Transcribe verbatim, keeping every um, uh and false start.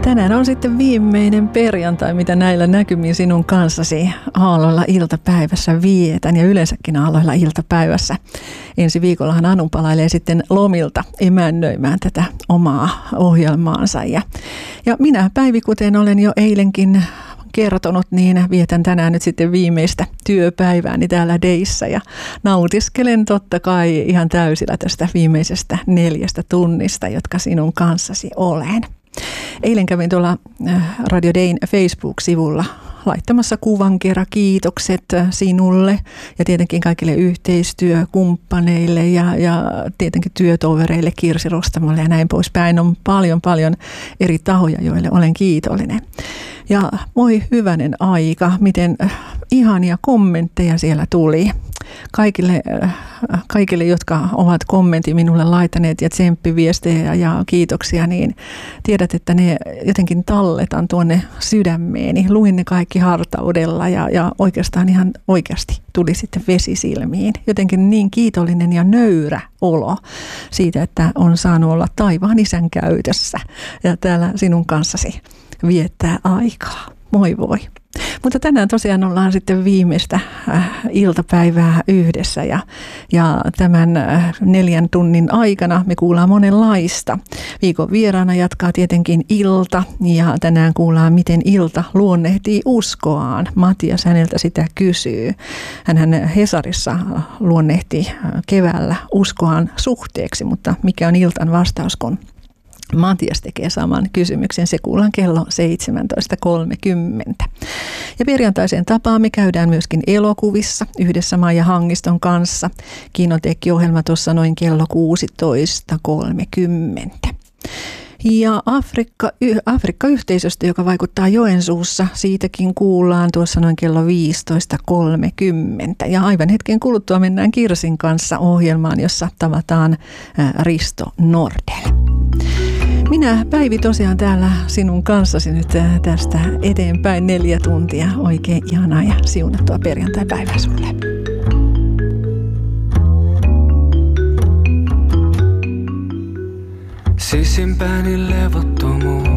Tänään on sitten viimeinen perjantai, mitä näillä näkymin sinun kanssasi Aalloilla iltapäivässä vietän ja yleensäkin Aalloilla iltapäivässä. Ensi viikollahan Anu palailee sitten lomilta emännöimään tätä omaa ohjelmaansa. Ja, ja minä Päivi, kuten olen jo eilenkin kertonut, niin vietän tänään nyt sitten viimeistä työpäivääni täällä Deissä ja nautiskelen totta kai ihan täysillä tästä viimeisestä neljästä tunnista, jotka sinun kanssasi olen. Eilen kävin tuolla Radio Dayn Facebook-sivulla laittamassa kuvan kerran kiitokset sinulle ja tietenkin kaikille yhteistyökumppaneille ja, ja tietenkin työtovereille, Kirsi Rostamolle ja näin poispäin. On paljon paljon eri tahoja, joille olen kiitollinen. Ja voi hyvänen aika, miten ihania kommentteja siellä tuli. Kaikille, kaikille, jotka ovat kommentti minulle laitaneet ja tsemppiviestejä ja kiitoksia, niin tiedät, että ne jotenkin talletan tuonne sydämeeni. Luin ne kaikki hartaudella ja, ja oikeastaan ihan oikeasti tuli sitten vesi silmiin. Jotenkin niin kiitollinen ja nöyrä olo siitä, että on saanut olla taivaan isän käytössä ja täällä sinun kanssasi viettää aikaa. Moi voi. Mutta tänään tosiaan ollaan sitten viimeistä äh, iltapäivää yhdessä ja, ja tämän äh, neljän tunnin aikana me kuullaan monenlaista. Viikon vieraana jatkaa tietenkin Ilta ja tänään kuullaan, miten Ilta luonnehtii uskoaan. Matias häneltä sitä kysyy. Hänhän Hesarissa luonnehti keväällä uskoaan suhteeksi, mutta mikä on Iltan vastaus, kun Matias tekee saman kysymyksen. Se kuullaan kello seitsemäntoista kolmekymmentä. Ja perjantaiseen tapaan me käydään myöskin elokuvissa yhdessä Maija Hangiston kanssa. Kinoteekki-ohjelma tuossa noin kello kuusitoista kolmekymmentä. Ja Afrikka, Afrikka-yhteisöstä, joka vaikuttaa Joensuussa, siitäkin kuullaan tuossa noin kello viisitoista kolmekymmentä. Ja aivan hetken kuluttua mennään Kirsin kanssa ohjelmaan, jossa tavataan Risto Nordel. Minä Päivi tosiaan täällä sinun kanssasi nyt tästä eteenpäin neljä tuntia. Oikein ihanaa ja siunattua perjantai-päivää sulle. Sisimpäni levottomuus